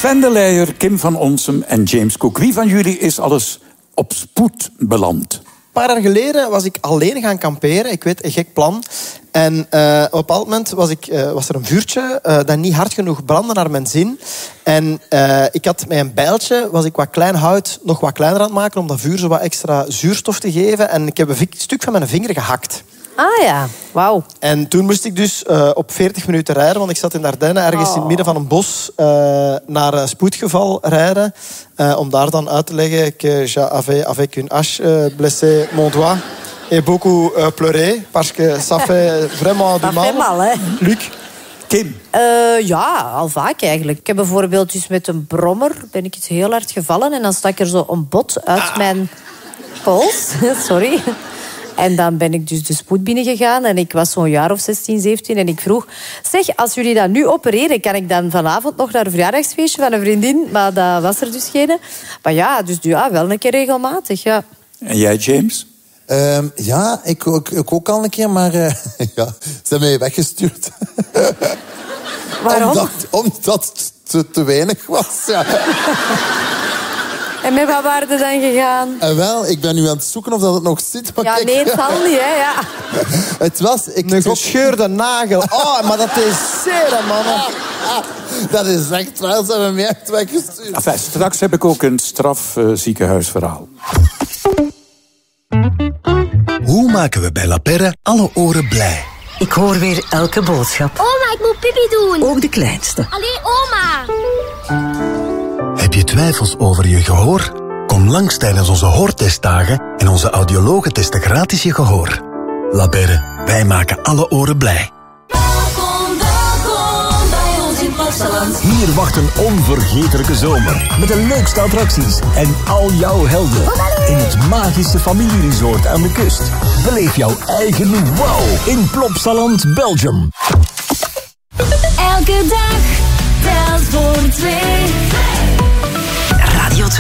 Sven de Leijer, Kim van Onsem en James Cook. Wie van jullie is alles op spoed beland? Een paar jaar geleden was ik alleen gaan kamperen. Ik weet, een gek plan. En op een bepaald moment was er een vuurtje dat niet hard genoeg brandde naar mijn zin. En ik had met een bijltje, was ik wat klein hout nog wat kleiner aan het maken om dat vuur zo wat extra zuurstof te geven. En ik heb een stuk van mijn vinger gehakt. Ah ja, wauw. En toen moest ik dus op 40 minuten rijden, want ik zat in Ardennen, ergens in het midden van een bos, naar een spoedgeval rijden. Om daar dan uit te leggen que j'avais avec une hache blessé mon doigt et beaucoup pleuré, parce que ça fait vraiment du mal. Dat fait mal, hè? Luc? Kim? Ja, al vaak eigenlijk. Ik heb bijvoorbeeld dus met een brommer ben ik iets heel hard gevallen en dan stak er zo een bot uit mijn pols. Sorry. En dan ben ik dus de spoed binnengegaan en ik was zo'n jaar of 16, 17 en ik vroeg, zeg, als jullie dat nu opereren, kan ik dan vanavond nog naar een verjaardagsfeestje van een vriendin? Maar dat was er dus geen. Maar ja, dus ja, wel een keer regelmatig, ja. En jij, James? Ja, ik ook al een keer, maar ja, ze hebben mij weggestuurd. Waarom? Omdat het te weinig was, ja. En met wat waren er dan gegaan? En wel, ik ben nu aan het zoeken of dat het nog zit. Maar ja, kijk, nee, het zal niet, hè. Ja. Het was... Een gescheurde nagel. Oh, maar dat is zeer, mannen. Dat is echt wel, ze hebben mij echt weggestuurd. Enfin, straks heb ik ook een strafziekenhuisverhaal. Hoe maken we bij La Perre alle oren blij? Ik hoor weer elke boodschap. Oma, ik moet pipi doen. Ook de kleinste. Allee, oma. Heb je twijfels over je gehoor? Kom langs tijdens onze hoortestdagen en onze audiologen testen gratis je gehoor. La Perre, wij maken alle oren blij. Welkom bij ons in Plopsaland. Hier wacht een onvergetelijke zomer. Met de leukste attracties en al jouw helden. In het magische familieresort aan de kust. Beleef jouw eigen wow in Plopsaland, Belgium. Elke dag telt voor twee.